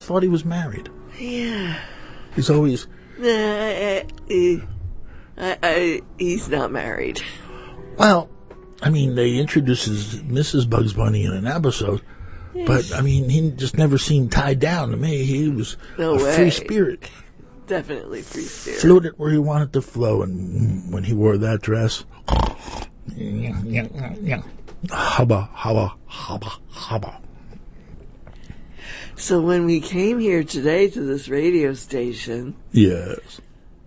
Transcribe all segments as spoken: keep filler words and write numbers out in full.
thought he was married. Yeah. He's always... Nah, I, I, I, I, he's not married. Well, I mean, they introduces Missus Bugs Bunny in an episode, yes. But, I mean, he just never seemed tied down to me. He was no a way. Free spirit. Definitely free spirit. Floated where he wanted to flow, and when he wore that dress... Hubba, hubba, hubba, hubba. So when we came here today to this radio station... Yes.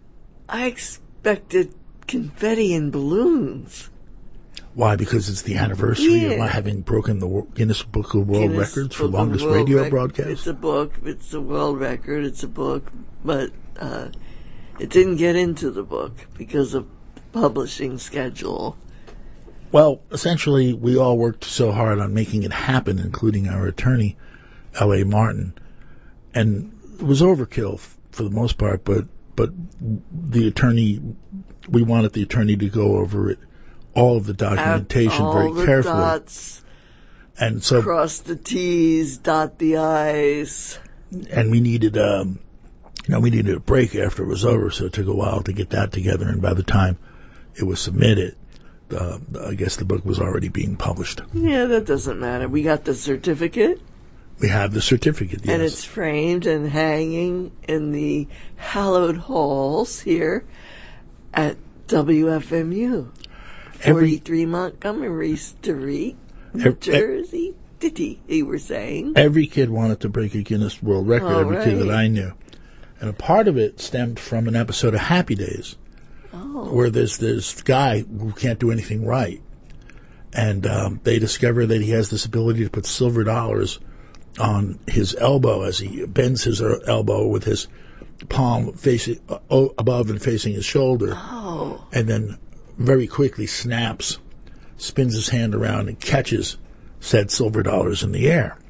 I expected confetti and balloons. Why? Because it's the anniversary yeah. of my having broken the Guinness Book of World Guinness Records for Book longest World radio Rec- broadcast? It's a book. It's a world record. It's a book. But uh, it didn't get into the book because of publishing schedule. Well, essentially, we all worked so hard on making it happen, including our attorney, L A. Martin. And it was overkill f- for the most part, but but the attorney, we wanted the attorney to go over it, all of the documentation all very the carefully. Dots, and so cross the T's, dot the I's. And we needed, um, you know, we needed a break after it was over, so it took a while to get that together. And by the time it was submitted, uh, I guess the book was already being published. Yeah, that doesn't matter. We got the certificate. We have the certificate, yes. And it's framed and hanging in the hallowed halls here at W F M U. forty-three every, Montgomery Street, New every, Jersey. Diddy, they were saying. Every kid wanted to break a Guinness World Record, oh, every right. kid that I knew. And a part of it stemmed from an episode of Happy Days, oh. where there's this guy who can't do anything right. And um, they discover that he has this ability to put silver dollars on his elbow as he bends his elbow with his palm facing uh, above and facing his shoulder. Oh. And then very quickly snaps, spins his hand around and catches said silver dollars in the air.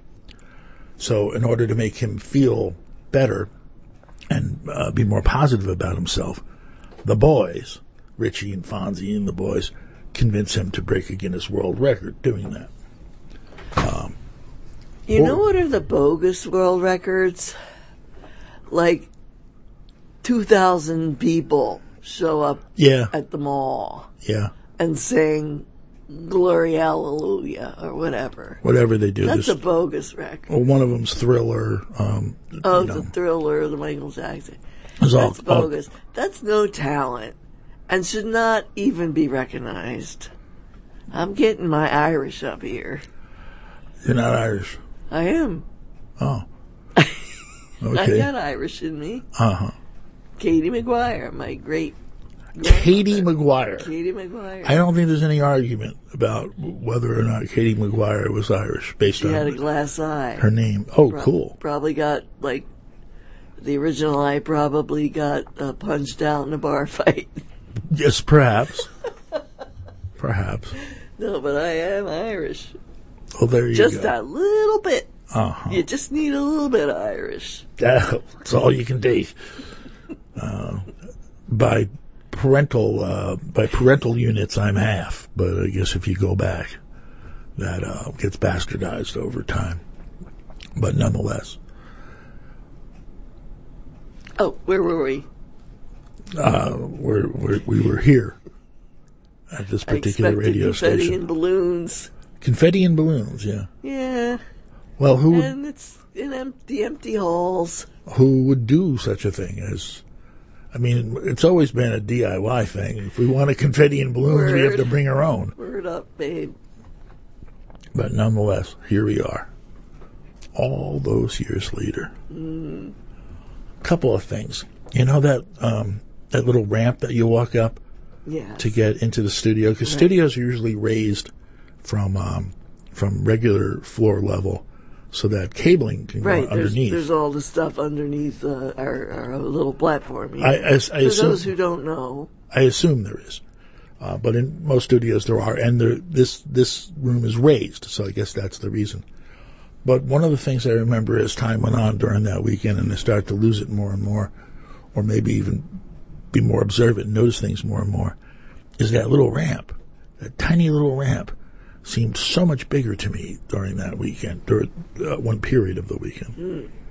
So in order to make him feel better and uh, be more positive about himself, the boys, Richie and Fonzie and the boys, convince him to break a Guinness World Record doing that. Um, You know what are the bogus world records? Like two thousand people show up yeah. at the mall yeah. and sing Glory Hallelujah or whatever. Whatever they do. That's There's, a bogus record. Well, one of them's Thriller. Um, oh, you know. the Thriller, the Michael Jackson. That's all, bogus. All, That's no talent and should not even be recognized. I'm getting my Irish up here. You're not Irish. I am. Oh. I Okay. got Irish in me. Uh-huh. Katie McGuire, my great... Katie McGuire. Katie McGuire. I don't think there's any argument about whether or not Katie McGuire was Irish based she on... She had a glass eye. Her name. Oh, Pro- cool. Probably got, like... The original eye probably got uh, punched out in a bar fight. Yes, perhaps. Perhaps. No, but I am Irish. Well, there you just go. Just a little bit. Uh-huh. You just need a little bit of Irish. That's all you can do. Uh, by parental uh, by parental units, I'm half. But I guess if you go back, that uh, gets bastardized over time. But nonetheless. Oh, where were we? Uh, we're, we're, we were here at this particular radio confetti station. Confetti and balloons. Confetti and balloons, yeah. Yeah. Well, who would, and it's in empty, empty halls. Who would do such a thing as? I mean, it's always been a D I Y thing. If we want a confetti and balloons, Word. we have to bring our own. Word up, babe. But nonetheless, here we are. All those years later. Mm. Couple of things. You know that um, that little ramp that you walk up yes. to get into the studio? Because right. studios are usually raised from um, from regular floor level so that cabling can right. go underneath. There's, there's all the stuff underneath uh, our, our little platform. Here. I, I, I For assume, those who don't know. I assume there is. Uh, but in most studios there are. And there, this this room is raised, so I guess that's the reason. But one of the things I remember as time went on during that weekend, and I started to lose it more and more, or maybe even be more observant and notice things more and more, is that little ramp, that tiny little ramp, seemed so much bigger to me during that weekend, during uh, one period of the weekend. Mm.